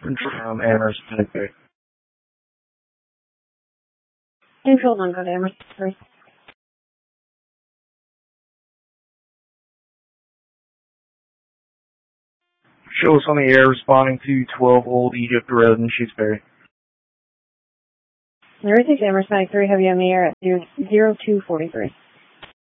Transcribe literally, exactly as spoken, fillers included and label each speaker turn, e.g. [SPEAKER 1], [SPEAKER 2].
[SPEAKER 1] From Amherst, Tennessee.
[SPEAKER 2] Control one, go to Amherst, three.
[SPEAKER 1] Show us on the air responding to twelve Old Egypt Road in Shutesbury.
[SPEAKER 2] Everything Amherst, ninety-three, have you on the air at zero two forty-three.